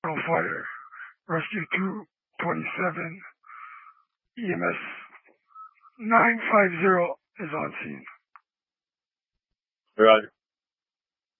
Fire. Rescue 227. EMS 950 is on scene. Roger.